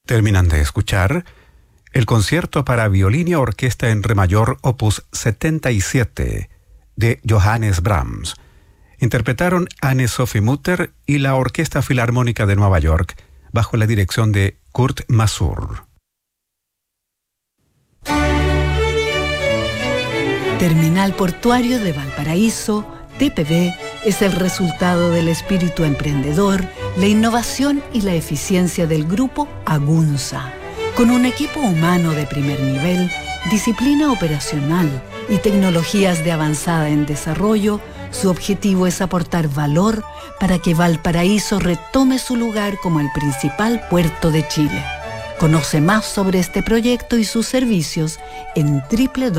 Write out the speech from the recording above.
Terminan de escuchar el concierto para violín y orquesta en re mayor opus 77 de Johannes Brahms. Interpretaron Anne-Sophie Mutter y la Orquesta Filarmónica de Nueva York bajo la dirección de Kurt Masur. Terminal Portuario de Valparaíso, TPV, es el resultado del espíritu emprendedor, la innovación y la eficiencia del grupo Agunza. Con un equipo humano de primer nivel, disciplina operacional y tecnologías de avanzada en desarrollo, su objetivo es aportar valor para que Valparaíso retome su lugar como el principal puerto de Chile. Conoce más sobre este proyecto y sus servicios en www.agunza.cl.